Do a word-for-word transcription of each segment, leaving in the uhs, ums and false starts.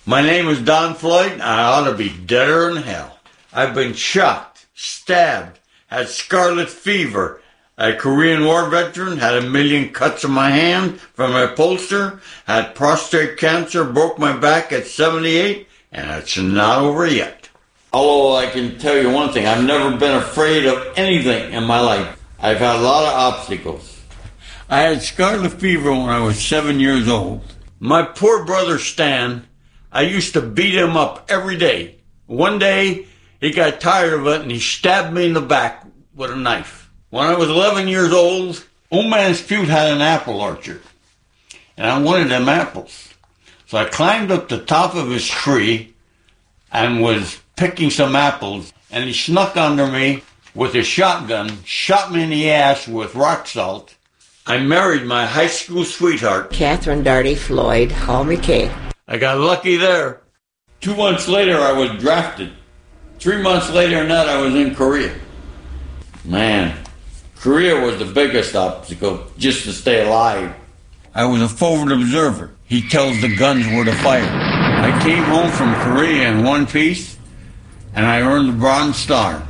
My name is Don Floyd, and I ought to be deader than hell. I've been shot, stabbed, had scarlet fever, a Korean War veteran, had a million cuts on my hand from my upholster, had prostate cancer, broke my back at seventy-eight, and it's not over yet. Although I can tell you one thing, I've never been afraid of anything in my life. I've had a lot of obstacles. I had scarlet fever when I was seven years old. My poor brother Stan, I used to beat him up every day. One day, he got tired of it and he stabbed me in the back with a knife. When I was eleven years old, Old Man Spute had an apple orchard, and I wanted them apples. So I climbed up the top of his tree and was picking some apples, and he snuck under me with a shotgun, shot me in the ass with rock salt. I married my high school sweetheart, Catherine Darty Floyd, call me Kay. I got lucky there. Two months later, I was drafted. Three months later than that, I was in Korea. Man, Korea was the biggest obstacle, just to stay alive. I was a forward observer. He tells the guns where to fire. I came home from Korea in one piece, and I earned the Bronze Star.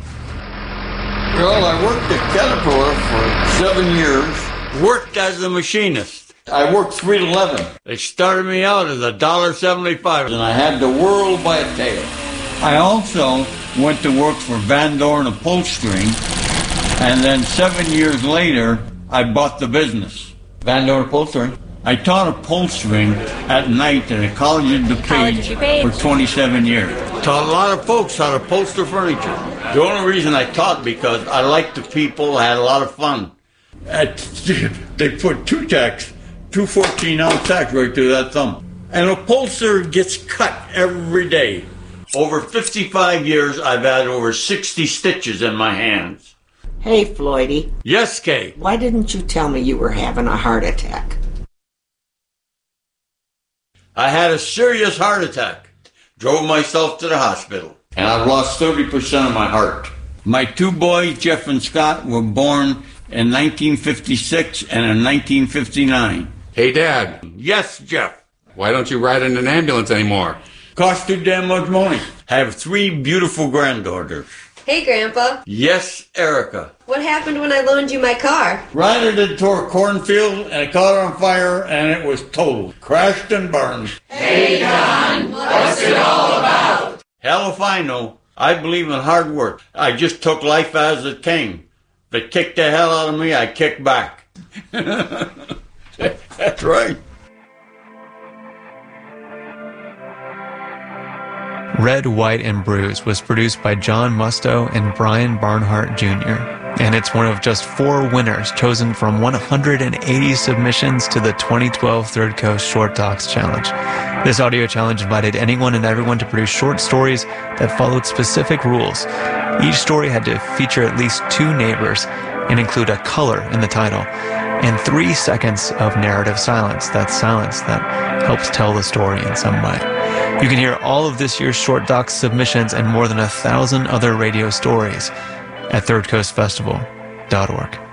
Well, I worked at Caterpillar for seven years, worked as a machinist. I worked three to eleven. They started me out as a dollar seventy-five, and I had the world by a tail. I also went to work for Van Doren Upholstery, and then seven years later, I bought the business. Van Doren Upholstery. I taught upholstering at night at a college in DuPage for twenty-seven years. Taught a lot of folks how to upholster furniture. The only reason I taught because I liked the people, I had a lot of fun. At, they put two tacks, two fourteen-ounce tacks right through that thumb. An upholsterer gets cut every day. Over fifty-five years, I've had over sixty stitches in my hands. Hey, Floydie. Yes, Kay. Why didn't you tell me you were having a heart attack? I had a serious heart attack. Drove myself to the hospital. And I've lost thirty percent of my heart. My two boys, Jeff and Scott, were born in nineteen fifty-six and in nineteen fifty-nine. Hey, Dad. Yes, Jeff. Why don't you ride in an ambulance anymore? Cost too damn much money. I have three beautiful granddaughters. Hey, Grandpa. Yes, Erica. What happened when I loaned you my car? Rided into a cornfield and it caught on fire and it was totaled. Crashed and burned. Hey, Don, what's it all about? Hell if I know. I believe in hard work. I just took life as it came. If it kicked the hell out of me, I kicked back. That's right. Red, White, and Bruised was produced by John Musto and Brian Barnhart Junior, and it's one of just four winners chosen from one hundred eighty submissions to the twenty twelve Third Coast Short Docs Challenge. This audio challenge invited anyone and everyone to produce short stories that followed specific rules. Each story had to feature at least two neighbors and include a color in the title, and three seconds of narrative silence. That's silence that helps tell the story in some way. You can hear all of this year's Short Docs submissions and more than a thousand other radio stories at third coast festival dot org.